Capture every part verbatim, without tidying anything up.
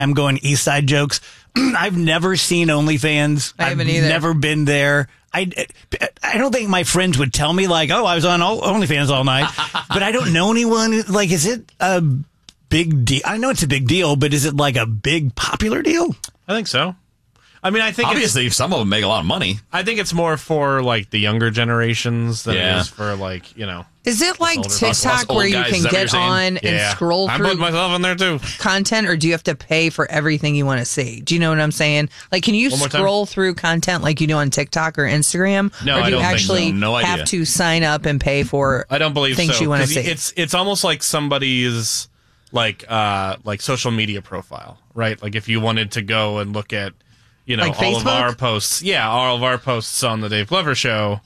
I'm going East Side jokes. I've never seen OnlyFans. I haven't I've either. never been there. I, I don't think my friends would tell me, like, oh, I was on OnlyFans all night. But I don't know anyone. Like, is it a big deal? I know it's a big deal, but is it like a big popular deal? I think so. I mean, I think obviously it's, some of them make a lot of money. I think it's more for like the younger generations than yeah. it is for like, you know. Is it like TikTok where you can get on and yeah. scroll I'm through putting myself in there too. content, or do you have to pay for everything you want to see? Do you know what I'm saying? Like, can you scroll through content like you do on TikTok or Instagram? No, or do I you don't actually think so. No have idea. to sign up and pay for I don't believe things so, you want to 'cause see? It's it's almost like somebody's like uh like social media profile, right? Like if you wanted to go and look at, you know, Like all of Facebook? our posts, yeah, all of our posts on the Dave Glover Show,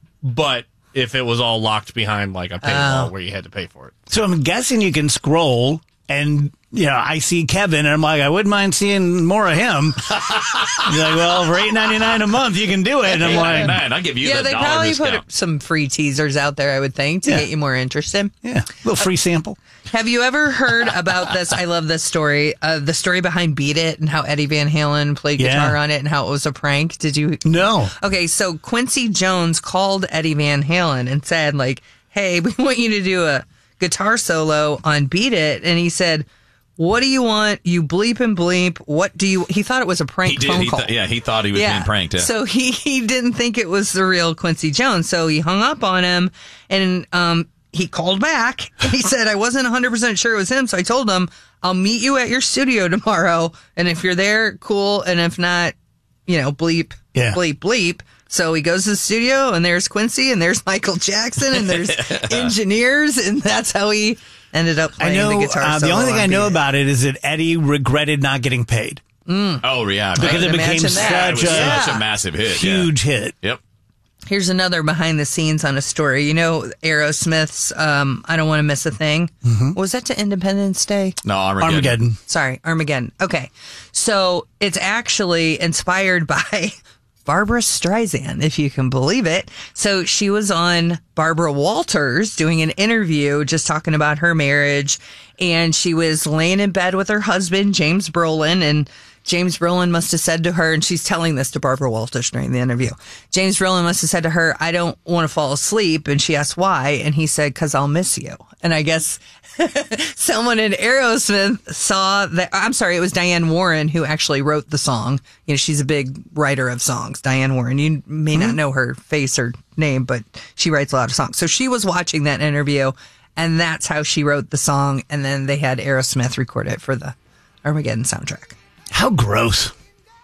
but if it was all locked behind like a paywall Oh. where you had to pay for it. So I'm guessing you can scroll and, you know, I see Kevin and I'm like, I wouldn't mind seeing more of him. He's like, well, for eight ninety-nine a month, you can do it. And I'm like, man, I'll give you yeah, the they dollar probably discount. put some free teasers out there, I would think, to Yeah. get you more interested. Yeah, a little free sample. Have you ever heard about this? I love this story. Uh, the story behind Beat It and how Eddie Van Halen played Yeah. guitar on it and how it was a prank. Did you? No. Okay, so Quincy Jones called Eddie Van Halen and said, like, hey, we want you to do a guitar solo on Beat It. And he said, what do you want? You bleep and bleep. What do you... He thought it was a prank He did. phone He call. th- yeah, he thought he was being pranked. Yeah. So he, he didn't think it was the real Quincy Jones. So he hung up on him and um, he called back. And he said, I wasn't one hundred percent sure it was him. So I told him, I'll meet you at your studio tomorrow. And if you're there, cool. And if not, you know, bleep, Yeah. bleep, bleep. So he goes to the studio and there's Quincy and there's Michael Jackson and there's engineers. And that's how he ended up I playing know. the guitar Uh, the solo only thing on I know Beat It. about it is that Eddie regretted not getting paid. Mm. Oh, yeah. Because I it would became imagine such that. It was a such a massive hit. yeah. huge hit. Yep. Here's another behind the scenes on a story. You know, Aerosmith's um, I Don't Want to Miss a Thing. Mm-hmm. Was that to Independence Day? No, Armageddon. Armageddon. Sorry, Armageddon. Okay. So it's actually inspired by Barbara Streisand, if you can believe it. So she was on Barbara Walters doing an interview just talking about her marriage. And she was laying in bed with her husband, James Brolin, and James Brolin must have said to her, and she's telling this to Barbara Walters during the interview, James Brolin must have said to her, I don't want to fall asleep. And she asked why. And he said, because I'll miss you. And I guess someone in Aerosmith saw that. I'm sorry, it was Diane Warren who actually wrote the song. You know, she's a big writer of songs, Diane Warren. You may not know her face or name, but she writes a lot of songs. So she was watching that interview, and that's how she wrote the song. And then they had Aerosmith record it for the Armageddon soundtrack. How gross.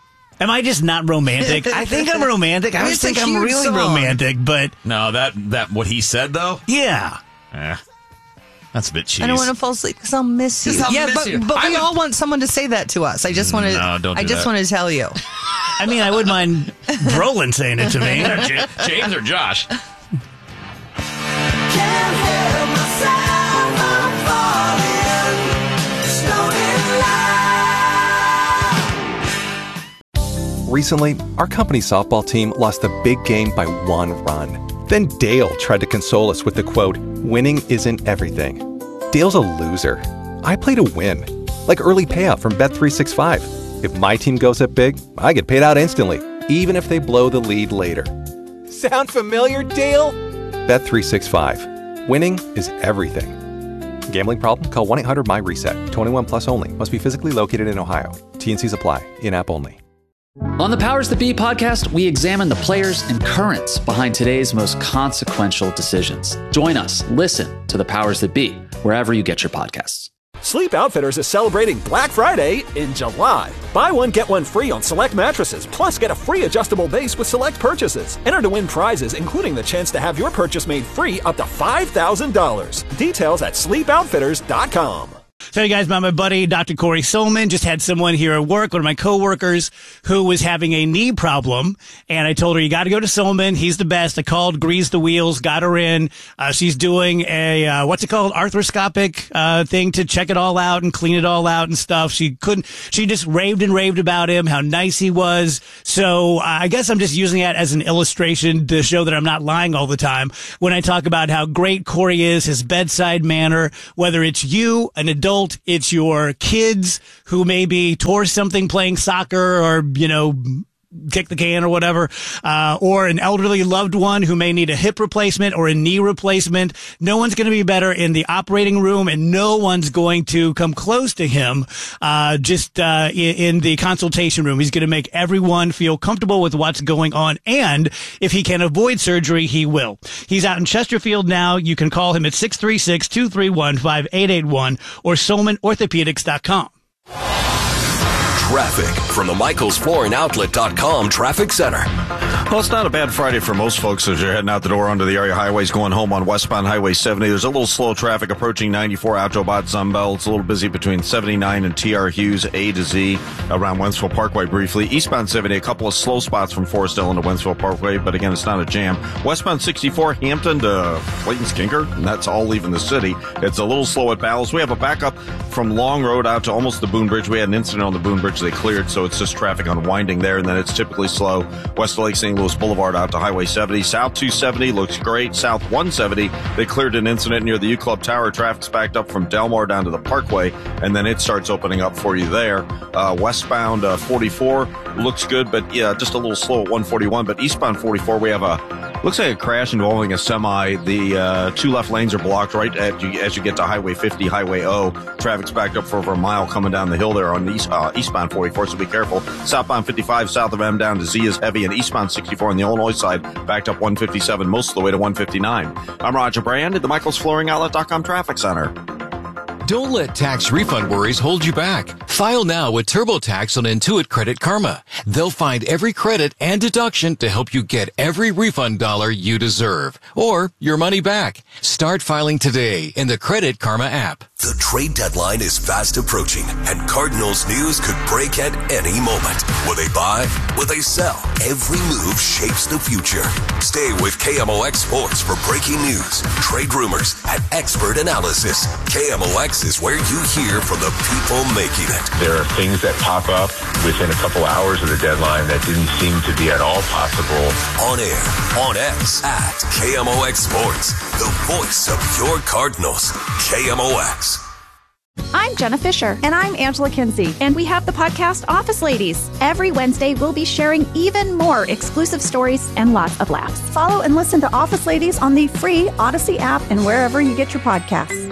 Am I just not romantic? I think I'm romantic. I always It's a think I'm huge really song. romantic, but No, that that what he said though. yeah. Eh, that's a bit cheesy. I don't want to fall asleep because I'll miss you. 'Cause I'll yeah, miss but you. but I we would- all want someone to say that to us. I just want to. No, don't do I just that. want to tell you. I mean, I wouldn't mind Brolin saying it to me. Ja- James or Josh? Recently, our company softball team lost a big game by one run. Then Dale tried to console us with the quote, winning isn't everything. Dale's a loser. I play to win. Like early payout from Bet three sixty-five. If my team goes up big, I get paid out instantly, even if they blow the lead later. Sound familiar, Dale? Bet three sixty-five. Winning is everything. Gambling problem? Call one eight hundred my reset. twenty-one plus only. Must be physically located in Ohio. T N Cs apply. In-app only. On the Powers That Be podcast, we examine the players and currents behind today's most consequential decisions. Join us. Listen to the Powers That Be wherever you get your podcasts. Sleep Outfitters is celebrating Black Friday in July. Buy one, get one free on select mattresses, plus get a free adjustable base with select purchases. Enter to win prizes, including the chance to have your purchase made free up to five thousand dollars. Details at sleep outfitters dot com. Tell you guys about my buddy, Doctor Corey Solman. Just had someone here at work, one of my coworkers, who was having a knee problem. And I told her, you got to go to Solman. He's the best. I called, greased the wheels, got her in. Uh, she's doing a, uh, what's it called? Arthroscopic, uh, thing to check it all out and clean it all out and stuff. She couldn't, she just raved and raved about him, how nice he was. So uh, I guess I'm just using that as an illustration to show that I'm not lying all the time when I talk about how great Corey is, his bedside manner, whether it's you, an adult, adult, it's your kids who maybe tore something playing soccer or, you know, kick the can or whatever, uh, or an elderly loved one who may need a hip replacement or a knee replacement. No one's going to be better in the operating room, and no one's going to come close to him uh, just uh, in, in the consultation room. He's going to make everyone feel comfortable with what's going on, and if he can avoid surgery, he will. He's out in Chesterfield now. You can call him at six three six, two three one, five eight eight one or Solman Orthopedics dot com. Traffic from the Michaels Flooring Outlet dot com Traffic Center. Well, it's not a bad Friday for most folks as you're heading out the door onto the area highways going home on westbound Highway seventy. There's a little slow traffic approaching ninety-four Autobot Sunbelt. It's a little busy between seventy-nine and T R Hughes A to Z around Wentzville Parkway briefly. Eastbound seventy, a couple of slow spots from Forest Hill into Wentzville Parkway, but again, it's not a jam. Westbound sixty-four, Hampton to Clayton's Kinker, and that's all leaving the city. It's a little slow at Bowles. We have a backup from Long Road out to almost the Boone Bridge. We had an incident on the Boone Bridge. They cleared, so it's just traffic unwinding there, and then it's typically slow west of Lake Saint Louis Boulevard out to Highway seventy. South two seventy looks great. South one seventy, they cleared an incident near the U Club Tower. Traffic's backed up from Delmar down to the Parkway, and then it starts opening up for you there. Uh, westbound uh, forty-four looks good, but yeah, just a little slow at one forty-one. But eastbound forty-four, we have a, looks like a crash involving a semi. The uh, two left lanes are blocked right at you, as you get to Highway fifty, Highway O. Traffic's backed up for over a mile coming down the hill there on the east, uh, eastbound forty-four, so be careful. Southbound fifty-five, south of M down to Z is heavy, and eastbound sixty-four on the Illinois side backed up one fifty-seven most of the way to one fifty-nine. I'm Roger Brand at the Michaels Flooring Outlet dot com Traffic Center. Don't let tax refund worries hold you back. File now with TurboTax on Intuit Credit Karma. They'll find every credit and deduction to help you get every refund dollar you deserve, or your money back. Start filing today in the Credit Karma app. The trade deadline is fast approaching, and Cardinals news could break at any moment. Will they buy? Will they sell? Every move shapes the future. Stay with K M O X Sports for breaking news, trade rumors, and expert analysis. K M O X is where you hear from the people making it. There are things that pop up within a couple hours of the deadline that didn't seem to be at all possible. On air, on X, at K M O X Sports, the voice of your Cardinals. K M O X. I'm Jenna Fisher. And I'm Angela Kinsey. And we have the podcast Office Ladies. Every Wednesday, we'll be sharing even more exclusive stories and lots of laughs. Follow and listen to Office Ladies on the free Odyssey app and wherever you get your podcasts.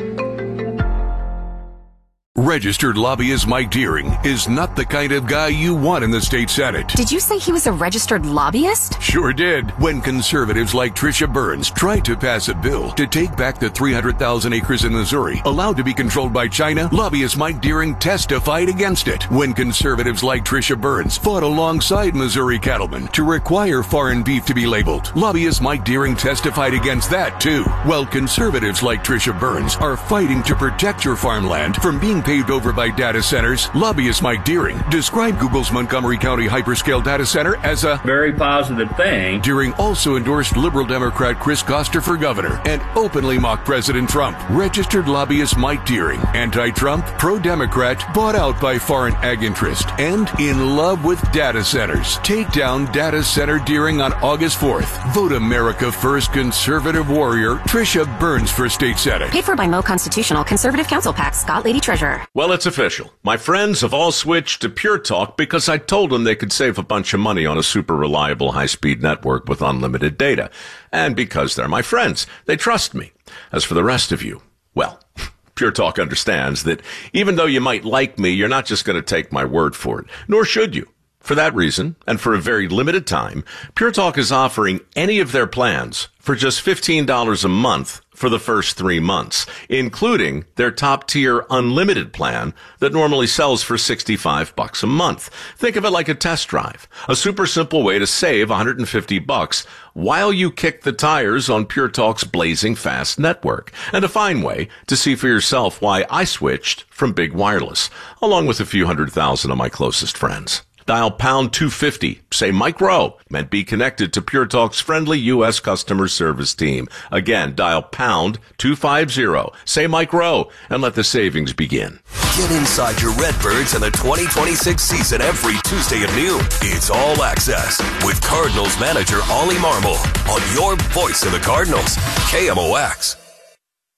Registered lobbyist Mike Deering is not the kind of guy you want in the state Senate. Did you say he was a registered lobbyist? Sure did. When conservatives like Tricia Burns tried to pass a bill to take back the three hundred thousand acres in Missouri allowed to be controlled by China, lobbyist Mike Deering testified against it. When conservatives like Tricia Burns fought alongside Missouri cattlemen to require foreign beef to be labeled, lobbyist Mike Deering testified against that too. While conservatives like Tricia Burns are fighting to protect your farmland from being paved over by data centers, lobbyist Mike Deering described Google's Montgomery County hyperscale data center as a very positive thing. Deering also endorsed liberal Democrat Chris Koster for governor and openly mocked President Trump. Registered lobbyist Mike Deering, anti-Trump, pro-Democrat, bought out by foreign ag interest, and in love with data centers. Take down data center Deering on August fourth. Vote America First conservative warrior Tricia Burns for state senate. Paid for by Mo Constitutional Conservative Council PAC, Scott Lady Treasurer. Well, it's official. My friends have all switched to Pure Talk because I told them they could save a bunch of money on a super reliable high-speed network with unlimited data. And because they're my friends, they trust me. As for the rest of you, well, Pure Talk understands that even though you might like me, you're not just going to take my word for it, nor should you. For that reason, and for a very limited time, Pure Talk is offering any of their plans for just fifteen dollars a month for the first three months, including their top-tier unlimited plan that normally sells for sixty-five bucks a month. Think of it like a test drive, a super simple way to save one hundred fifty bucks while you kick the tires on Pure Talk's blazing fast network, and a fine way to see for yourself why I switched from big wireless, along with a few hundred thousand of my closest friends. Dial pound two fifty, say Mike Rowe, and be connected to Pure Talk's friendly U S customer service team. Again, dial pound two fifty, say Mike Rowe, and let the savings begin. Get inside your Redbirds in the twenty twenty-six season every Tuesday at noon. It's All Access with Cardinals manager Ollie Marmol on your voice of the Cardinals, K M O X.